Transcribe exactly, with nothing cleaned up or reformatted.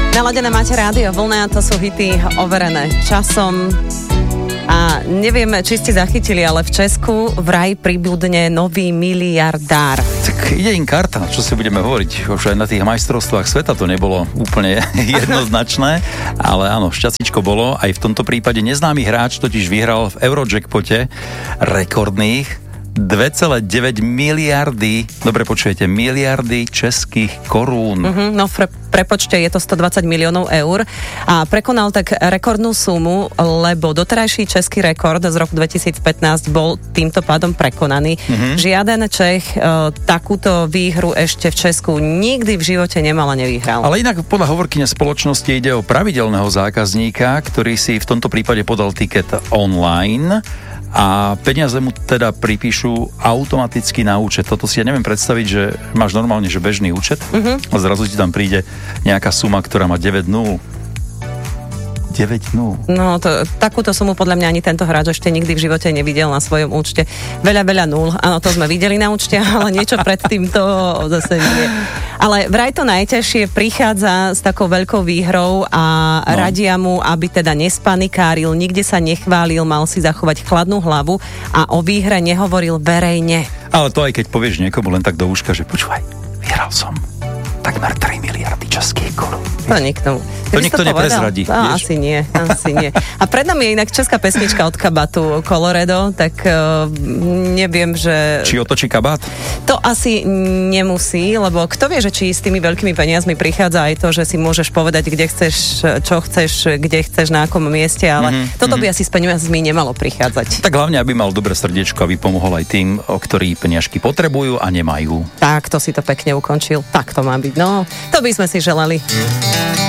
Naladené máte rádio Vlna, to sú hity overené časom. A neviem, či ste zachytili, ale v Česku vraj pribudne nový miliardár. Tak ide im karta, čo si budeme hovoriť. Už aj na tých majstrovstvách sveta to nebolo úplne jednoznačné, ale áno, šťastíčko bolo. Aj v tomto prípade neznámy hráč totiž vyhral v Eurojackpote rekordných dva celé deväť miliardy, dobre počujete, miliardy českých korún. Uh-huh, no pre, prepočte, je to stodvadsať miliónov eur a prekonal tak rekordnú sumu, lebo doterajší český rekord z roku dvetisícpätnásť bol týmto pádom prekonaný. Uh-huh. Žiaden Čech uh, takúto výhru ešte v Česku nikdy v živote nemal a nevyhral. Ale inak podľa hovorkyne spoločnosti ide o pravidelného zákazníka, ktorý si v tomto prípade podal tiket online a peniaze mu teda pripíšu automaticky na účet. Toto si ja neviem predstaviť, že máš normálne že bežný účet uh-huh. a zrazu ti tam príde nejaká suma, ktorá má deväť nul. deväť nul. No, to, takúto sumu podľa mňa ani tento hráč ešte nikdy v živote nevidel na svojom účte. Veľa, veľa nul. Áno, to sme videli na účte, ale niečo predtým to zase nie. Ale vraj to najťažšie prichádza s takou veľkou výhrou a no. radia mu, aby teda nespanikáril, nikde sa nechválil, mal si zachovať chladnú hlavu a o výhre nehovoril verejne. Ale to aj keď povieš niekomu len tak do uška, že počúvaj, vyhral som takmer tri miliardy českých korún. To nikto. To nikto to neprezradí. No, asi nie, asi nie. A pred nami je inak česká pesnička od Kabatu Coloredo, tak uh, neviem, že... Či otočí kabát? To asi nemusí, lebo kto vie, že či s tými veľkými peniazmi prichádza aj to, že si môžeš povedať, kde chceš, čo chceš, kde chceš, na akom mieste, ale mm-hmm, toto by mm-hmm. asi s peniazmi nemalo prichádzať. Tak hlavne, aby mal dobré srdiečko, aby pomohol aj tým, ktorí peniažky potrebujú a nemajú. Tak, to si to pekne ukončil. Tak to má byť. No, to by sme si želali.